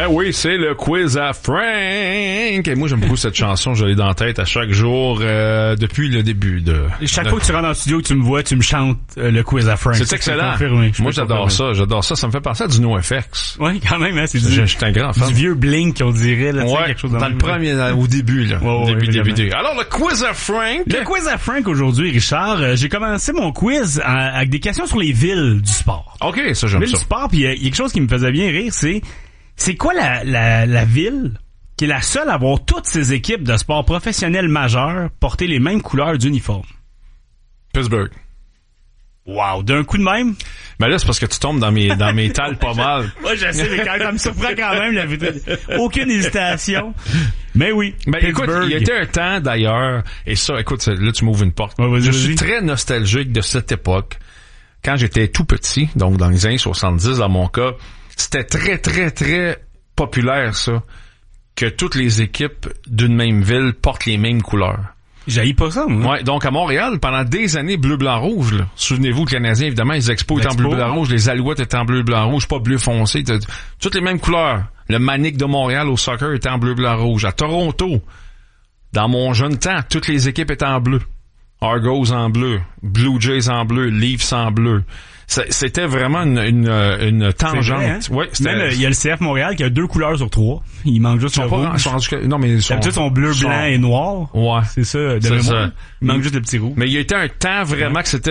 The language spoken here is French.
oui, c'est le quiz à Frank. Et moi, j'aime beaucoup cette chanson. Je l'ai dans la tête à chaque jour depuis le début de... Chaque fois que tu rentres dans le studio, que tu me vois, tu me chantes le quiz à Frank. C'est excellent. Moi, j'adore ça. Ça me fait penser à du NoFX. Oui, quand même, hein. C'est je suis un grand fan. Du vieux Blink, on dirait, là. Ouais, quelque chose dans le premier, au début, là. Début. Alors, le quiz à Frank. Le quiz à Frank aujourd'hui, Richard. J'ai commencé mon quiz avec des questions sur les villes du sport. OK, ça, j'aime ça. Du sport, puis il y a quelque chose qui me faisait bien rire, c'est quoi la ville qui est la seule à avoir toutes ses équipes de sport professionnels majeurs porter les mêmes couleurs d'uniforme? Pittsburgh. Wow, d'un coup de même? Ben là, c'est parce que tu tombes dans mes tales pas mal. Moi, je sais, mais quand me surprend quand même, aucune hésitation. Mais oui. Ben écoute, il y a été un temps d'ailleurs, et ça, écoute, là tu m'ouvres une porte. Ouais, je suis très nostalgique de cette époque. Quand j'étais tout petit, donc dans les années 70 dans mon cas, c'était très, très, très populaire, ça, que toutes les équipes d'une même ville portent les mêmes couleurs. J'haïs pas ça, moi. Ouais, donc à Montréal, pendant des années, bleu, blanc, rouge, là. Souvenez-vous, le Canadien, évidemment, les Expos étaient en bleu, blanc, rouge, les Alouettes étaient en bleu, blanc, rouge, pas bleu foncé, toutes les mêmes couleurs. Le Manic de Montréal au soccer était en bleu, blanc, rouge. À Toronto, dans mon jeune temps, toutes les équipes étaient en bleu. Argos en bleu, Blue Jays en bleu, Leafs en bleu. C'était vraiment une tangente. Vrai, hein? Ouais, même il y a le CF Montréal qui a 2 couleurs sur 3. Il manque juste le rouge. Non, mais d'habitude sont bleu, blanc et noir. Ouais. C'est ça. Il manque juste le petit rouge. Mais il y a été un temps vraiment que c'était